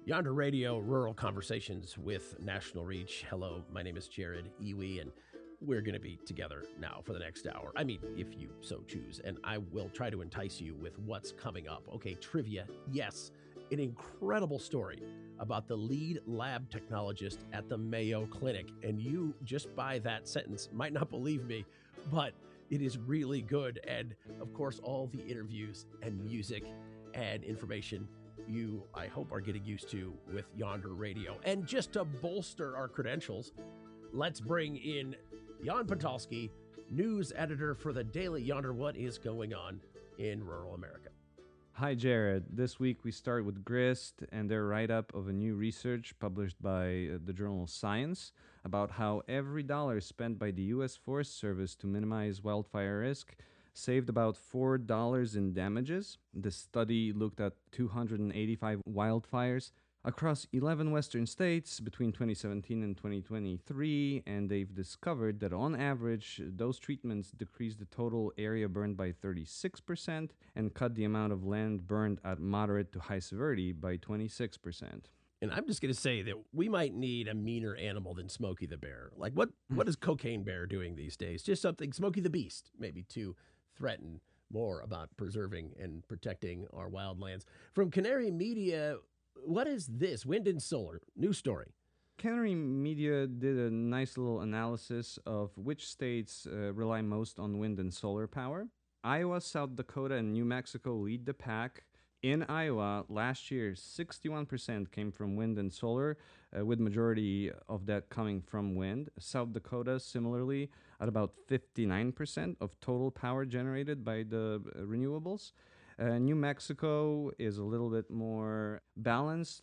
Yonder Radio Rural Conversations with National Reach. Hello, my name is Jared Iwi, and we're going to be together now for the next hour. I mean, if you so choose, and I will try to entice you with what's coming up. Okay, trivia, yes, an incredible story about the lead lab technologist at the Mayo Clinic. And you, just by that sentence, might not believe me, but it is really good. And of course, all the interviews and music and information you, I hope, are getting used to with Yonder Radio. And just to bolster our credentials, let's bring in Jan Patalski, news editor for the Daily Yonder. What is going on in rural America? Hi, Jared. This week we start with GRIST and their write-up of a new research published by the journal Science about how every dollar spent by the U.S. Forest Service to minimize wildfire risk saved about $4 in damages. The study looked at 285 wildfires across 11 western states between 2017 and 2023, and they've discovered that on average, those treatments decreased the total area burned by 36% and cut the amount of land burned at moderate to high severity by 26%. And I'm just going to say that we might need a meaner animal than Smokey the Bear. Like, what is Cocaine Bear doing these days? Just something, Smokey the Beast, maybe, to threaten more about preserving and protecting our wildlands. From Canary Media, what is this? Wind and solar. New story. Canary Media did a nice little analysis of which states rely most on wind and solar power. Iowa, South Dakota, and New Mexico lead the pack. In Iowa, last year, 61% came from wind and solar, with majority of that coming from wind. South Dakota, similarly, at about 59% of total power generated by the renewables. New Mexico is a little bit more balanced,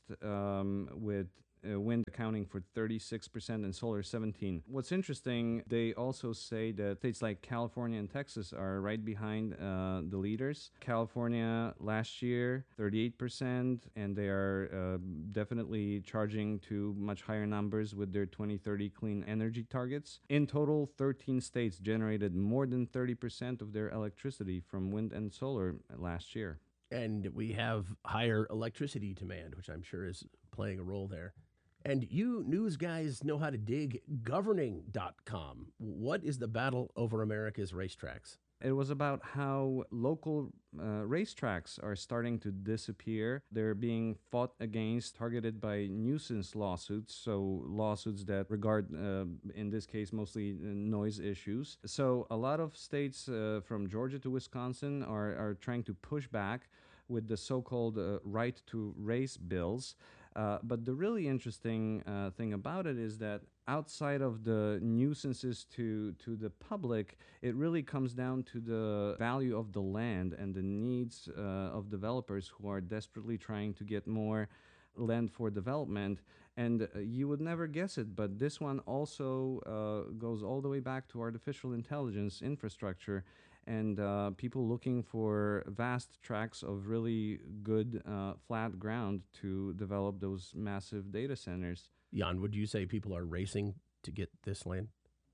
with wind accounting for 36% and solar 17%. What's interesting, they also say that states like California and Texas are right behind the leaders. California last year, 38%, and they are definitely charging to much higher numbers with their 2030 clean energy targets. In total, 13 states generated more than 30% of their electricity from wind and solar last year. And we have higher electricity demand, which I'm sure is playing a role there. And you news guys know how to dig. Governing.com. What is the battle over America's racetracks? It was about how local racetracks are starting to disappear. They're being fought against, targeted by nuisance lawsuits, so lawsuits that regard, in this case, mostly noise issues. So a lot of states from Georgia to Wisconsin are trying to push back with the so-called right to race bills. But the really interesting thing about it is that outside of the nuisances to the public, it really comes down to the value of the land and the needs of developers who are desperately trying to get more land for development. And you would never guess it, but this one also goes all the way back to artificial intelligence infrastructure and people looking for vast tracts of really good flat ground to develop those massive data centers. Jan, would you say people are racing to get this land?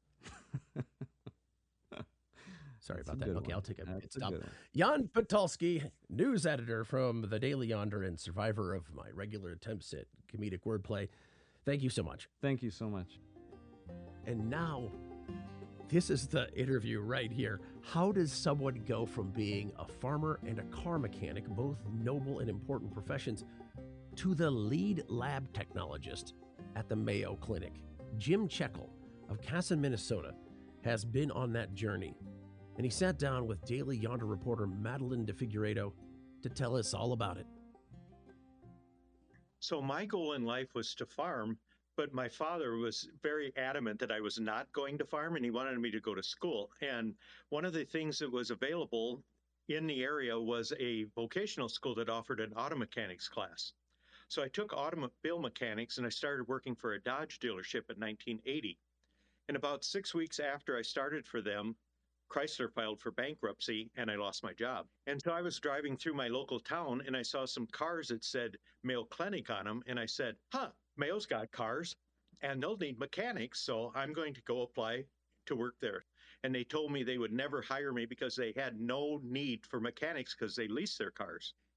Sorry about that. Okay, I'll take a stop. Jan Patalski, news editor from the Daily Yonder and survivor of my regular attempts at comedic wordplay. Thank you so much. Thank you so much. And now, this is the interview right here. How does someone go from being a farmer and a car mechanic, both noble and important professions, to the lead lab technologist at the Mayo Clinic? Jim Checkle of Casson, Minnesota, has been on that journey, and he sat down with Daily Yonder reporter Madeline DeFigueiredo to tell us all about it. So my goal in life was to farm, but my father was very adamant that I was not going to farm, and he wanted me to go to school. And one of the things that was available in the area was a vocational school that offered an auto mechanics class. So I took automobile mechanics, and I started working for a Dodge dealership in 1980. And about 6 weeks after I started for them, Chrysler filed for bankruptcy and I lost my job. And so I was driving through my local town and I saw some cars that said Mayo Clinic on them. And I said, Mayo's got cars and they'll need mechanics. So I'm going to go apply to work there. And they told me they would never hire me because they had no need for mechanics because they leased their cars.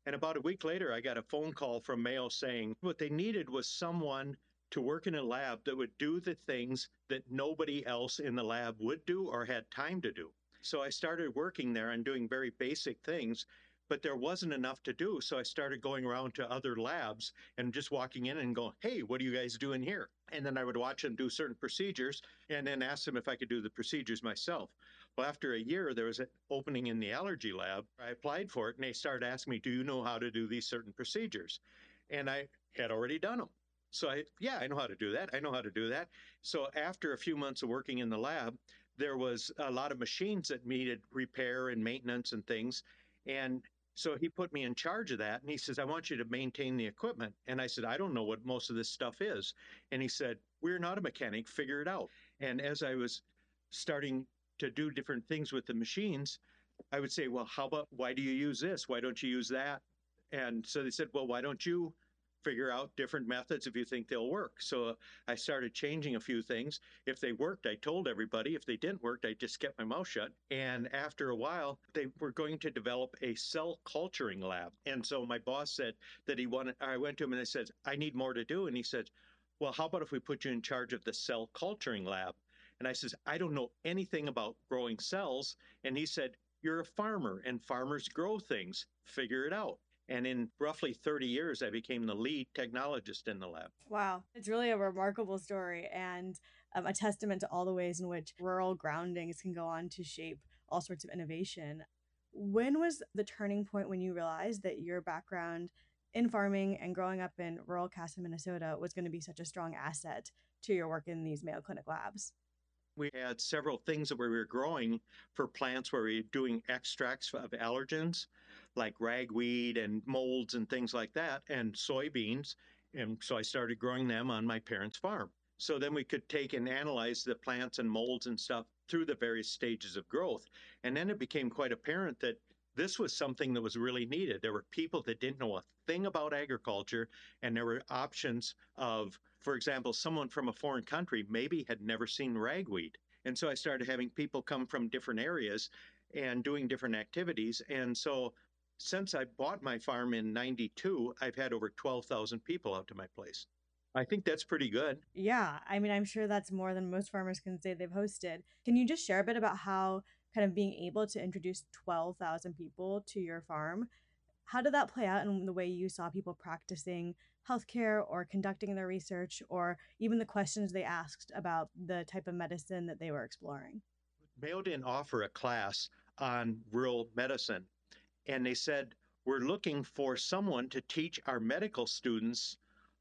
And about a week later, I got a phone call from Mayo saying what they needed was someone to work in a lab that would do the things that nobody else in the lab would do or had time to do. So I started working there and doing very basic things, but there wasn't enough to do. So I started going around to other labs and just walking in and going, hey, what are you guys doing here? And then I would watch them do certain procedures and then ask them if I could do the procedures myself. Well, after a year, there was an opening in the allergy lab. I applied for it and they started asking me, do you know how to do these certain procedures? And I had already done them. So I know how to do that. I know how to do that. So after a few months of working in the lab, there was a lot of machines that needed repair and maintenance and things. And so he put me in charge of that. And he says, I want you to maintain the equipment. And I said, I don't know what most of this stuff is. And he said, we're not a mechanic, figure it out. And as I was starting to do different things with the machines, I would say, well, why do you use this? Why don't you use that? And so they said, well, why don't you figure out different methods if you think they'll work? So I started changing a few things. If they worked, I told everybody. If they didn't work, I just kept my mouth shut. And after a while, they were going to develop a cell culturing lab. And so my boss said that I went to him and I said, I need more to do. And he said, well, how about if we put you in charge of the cell culturing lab? And I says, I don't know anything about growing cells. And he said, you're a farmer and farmers grow things. Figure it out. And in roughly 30 years, I became the lead technologist in the lab. Wow. It's really a remarkable story and a testament to all the ways in which rural groundings can go on to shape all sorts of innovation. When was the turning point when you realized that your background in farming and growing up in rural Casson, Minnesota was going to be such a strong asset to your work in these Mayo Clinic labs? We had several things that we were growing for plants where we were doing extracts of allergens like ragweed and molds and things like that, and soybeans. And so I started growing them on my parents' farm. So then we could take and analyze the plants and molds and stuff through the various stages of growth. And then it became quite apparent that this was something that was really needed. There were people that didn't know a thing about agriculture, and there were options of, for example, someone from a foreign country maybe had never seen ragweed. And so I started having people come from different areas and doing different activities. And so since I bought my farm in 92, I've had over 12,000 people out to my place. I think that's pretty good. Yeah, I mean, I'm sure that's more than most farmers can say they've hosted. Can you just share a bit about how kind of being able to introduce 12,000 people to your farm, how did that play out in the way you saw people practicing healthcare or conducting their research, or even the questions they asked about the type of medicine that they were exploring? Mayo didn't offer a class on rural medicine, and they said, we're looking for someone to teach our medical students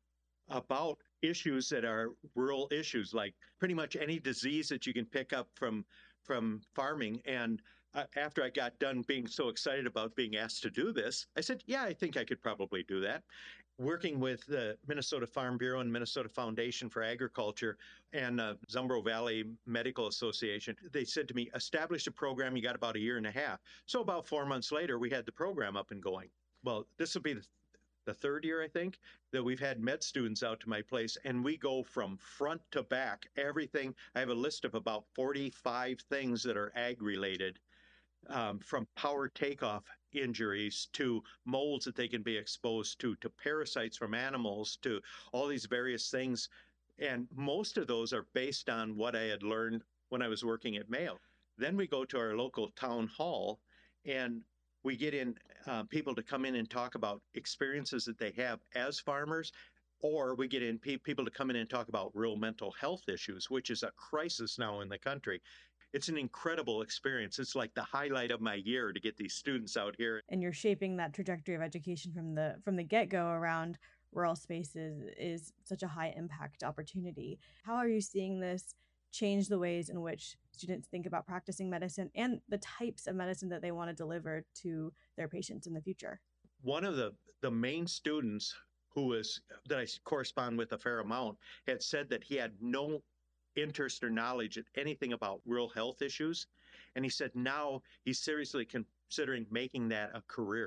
about issues that are rural issues, like pretty much any disease that you can pick up from farming. And after I got done being so excited about being asked to do this, I said, yeah, I think I could probably do that. Working with the Minnesota Farm Bureau and Minnesota Foundation for Agriculture and Zumbro Valley Medical Association, they said to me, establish a program. You got about a year and a half. So about 4 months later, we had the program up and going. Well, this will be the third year, I think, that we've had med students out to my place, and we go from front to back, everything. I have a list of about 45 things that are ag related, from power takeoff injuries to molds that they can be exposed to parasites from animals, to all these various things. And most of those are based on what I had learned when I was working at Mayo. Then we go to our local town hall and we get in people to come in and talk about experiences that they have as farmers, or we get in people to come in and talk about real mental health issues, which is a crisis now in the country. It's an incredible experience. It's like the highlight of my year to get these students out here. And you're shaping that trajectory of education from the get-go around rural spaces is such a high impact opportunity. How are you seeing this change the ways in which students think about practicing medicine and the types of medicine that they want to deliver to their patients in the future? One of the main students that I correspond with a fair amount had said that he had no interest or knowledge in anything about rural health issues. And he said now he's seriously considering making that a career.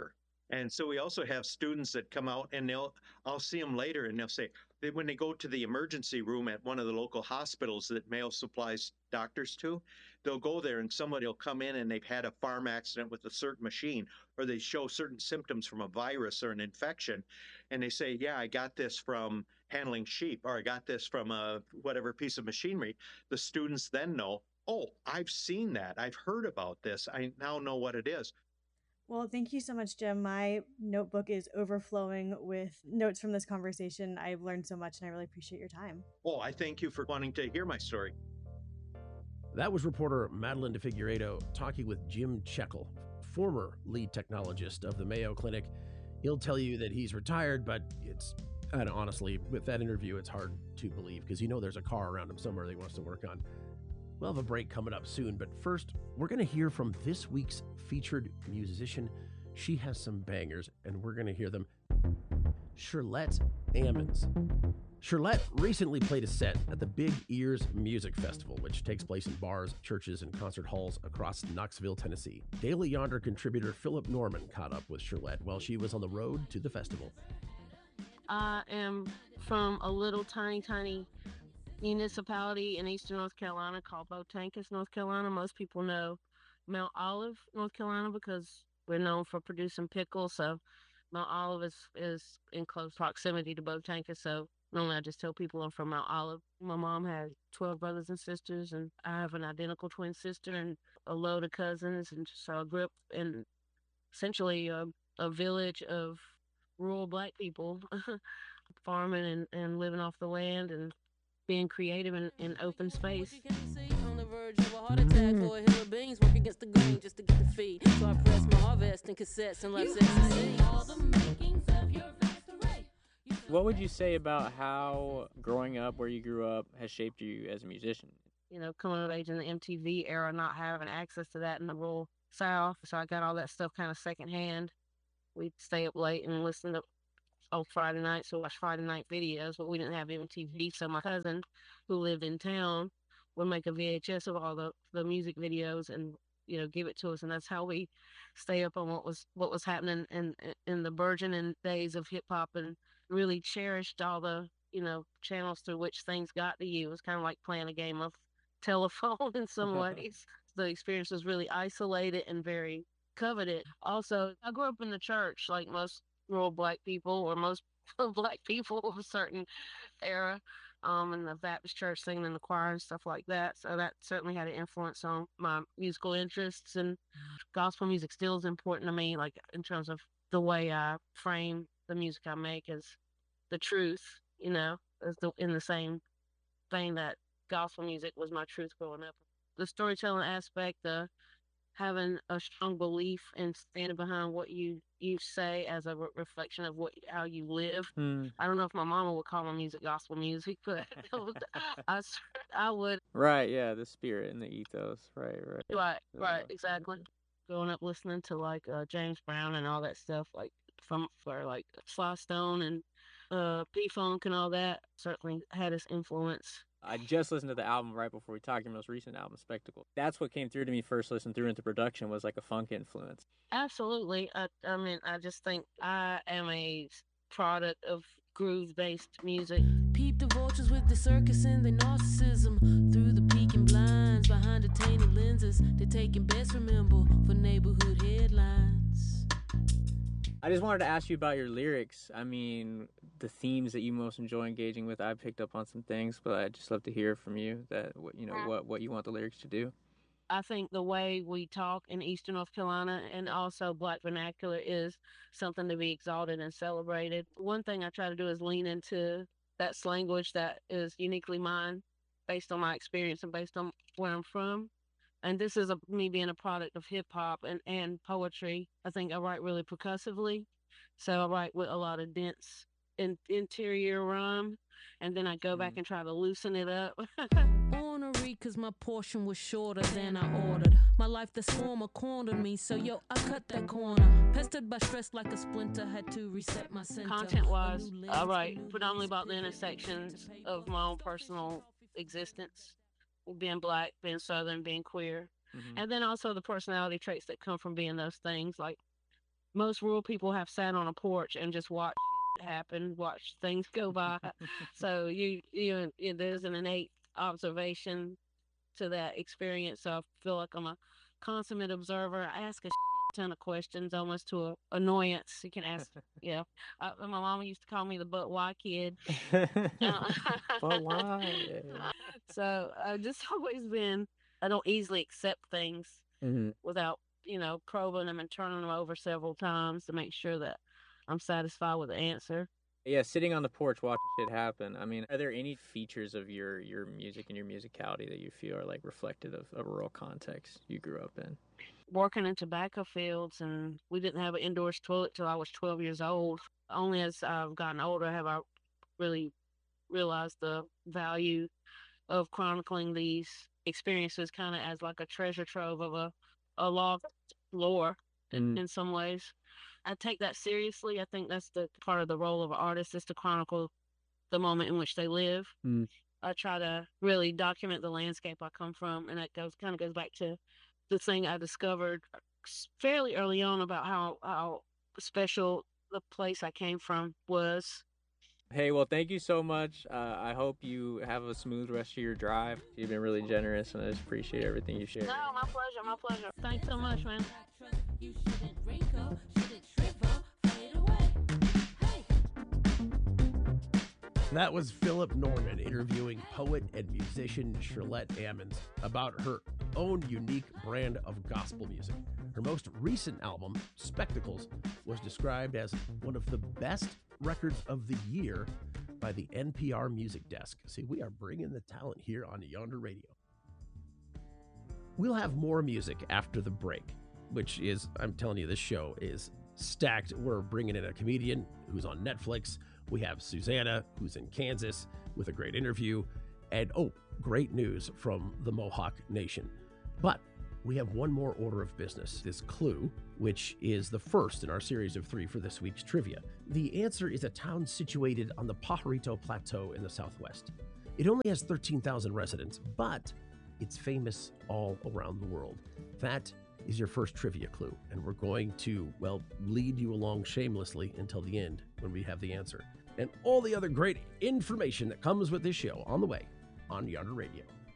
And so we also have students that come out and I'll see them later and they'll say that when they go to the emergency room at one of the local hospitals that Mayo supplies doctors to, they'll go there and somebody will come in and they've had a farm accident with a certain machine, or they show certain symptoms from a virus or an infection. And they say, yeah, I got this from handling sheep, or I got this from a whatever piece of machinery. The students then know, oh, I've seen that. I've heard about this. I now know what it is. Well, thank you so much, Jim. My notebook is overflowing with notes from this conversation. I've learned so much and I really appreciate your time. Oh, I thank you for wanting to hear my story. That was reporter Madeline DeFigueiredo talking with Jim Checkle, former lead technologist of the Mayo Clinic. He'll tell you that he's retired, but and honestly, with that interview, it's hard to believe because there's a car around him somewhere that he wants to work on. We'll have a break coming up soon, but first, we're going to hear from this week's featured musician. She has some bangers, and we're going to hear them. Shirlette Ammons. Shirlette recently played a set at the Big Ears Music Festival, which takes place in bars, churches, and concert halls across Knoxville, Tennessee. Daily Yonder contributor Philip Norman caught up with Shirlette while she was on the road to the festival. I am from a little tiny municipality in eastern North Carolina called Botankus, North Carolina. Most people know Mount Olive, North Carolina, because we're known for producing pickles. So Mount Olive is in close proximity to Botankus. So normally I just tell people I'm from Mount Olive. My mom had 12 brothers and sisters, and I have an identical twin sister and a load of cousins. And so I grew up in essentially a village of rural Black people farming and living off the land and being creative in open space. On the verge of a heart attack or a hill of beans, work against the grain just to get the feed. So I press my harvest in cassettes and left What would you say about how growing up where you grew up has shaped you as a musician? Coming of age in the MTV era, not having access to that in the rural South. So I got all that stuff kind of secondhand. We'd stay up late and listen to Friday nights, so watch Friday night videos, but we didn't have MTV. So my cousin, who lived in town, would make a VHS of all the music videos and give it to us, and that's how we stay up on what was happening in the burgeoning days of hip hop, and really cherished all the channels through which things got to you. It was kind of like playing a game of telephone in some ways. The experience was really isolated and very coveted. Also, I grew up in the church like most rural Black people, or most Black people of a certain era, in the Baptist church, singing in the choir and stuff like that. So that certainly had an influence on my musical interests, and gospel music still is important to me, like in terms of the way I frame the music I make as the truth, in the same vein that gospel music was my truth growing up. The storytelling aspect, having a strong belief and standing behind what you say as a reflection of how you live. I don't know if my mama would call my music gospel music, but I would. Right, yeah, the spirit and the ethos, right. Right, exactly. Growing up listening to like James Brown and all that stuff, like for like Sly Stone and P-Funk and all that, certainly had its influence. I just listened to the album right before we talked, your most recent album, Spectacle. That's what came through to me first listening through into production, was like a funk influence. Absolutely. I mean, I just think I am a product of groove-based music. Peep the vultures with the circus and the narcissism. Through the peeking blinds, behind the tainted lenses. They're taking best remember for neighborhood headlines. I just wanted to ask you about your lyrics. I mean, the themes that you most enjoy engaging with. I picked up on some things, but I'd just love to hear from you what you want the lyrics to do. I think the way we talk in Eastern North Carolina and also Black vernacular is something to be exalted and celebrated. One thing I try to do is lean into that language that is uniquely mine, based on my experience and based on where I'm from. And this is me being a product of hip hop and poetry. I think I write really percussively. So I write with a lot of dense interior rhyme, and then I go back and try to loosen it up. Ornery, cause my portion was shorter than I ordered. My life, the former cornered me, so I cut that corner. Pestered by stress like a splinter, had to reset my center. Content-wise, I write predominantly about the intersections of my own personal existence. Being Black, being Southern, being queer. And then also the personality traits that come from being those things, like most rural people have sat on a porch and just watched happen, watched things go by. So there's an innate observation to that experience. So I feel like I'm a consummate observer. I ask a ton of questions, almost to a annoyance. You can ask, yeah. My mama used to call me the "but why" kid. But why? So I've just always been. I don't easily accept things without probing them and turning them over several times to make sure that I'm satisfied with the answer. Yeah, sitting on the porch watching shit happen. I mean, are there any features of your music and your musicality that you feel are like reflective of a rural context you grew up in? Working in tobacco fields, and we didn't have an indoor toilet till I was 12 years old. Only as I've gotten older have I really realized the value of chronicling these experiences kind of as like a treasure trove of a lost lore in some ways. I take that seriously. I think that's the part of the role of an artist, is to chronicle the moment in which they live. I try to really document the landscape I come from, and that goes back to the thing I discovered fairly early on about how special the place I came from was. Hey, well, thank you so much. I hope you have a smooth rest of your drive. You've been really generous, and I just appreciate everything you shared. No, my pleasure, my pleasure. Thanks so much, man. You shouldn't wrinkle, shouldn't shrivel, fade away. Hey. That was Philip Norman interviewing poet and musician Shirlette Ammons about her own unique brand of gospel music. Her most recent album, Spectacles, was described as one of the best records of the year by the NPR Music Desk. See, we are bringing the talent here on Yonder Radio. We'll have more music after the break, which is, I'm telling you, this show is stacked. We're bringing in a comedian who's on Netflix. We have Susanna, who's in Kansas, with a great interview. And, great news from the Mohawk Nation. But we have one more order of business, this clue, which is the first in our series of 3 for this week's trivia. The answer is a town situated on the Pajarito Plateau in the southwest. It only has 13,000 residents, but it's famous all around the world. That is your first trivia clue, and we're going to, lead you along shamelessly until the end when we have the answer. And all the other great information that comes with this show on the way on Yonder Radio.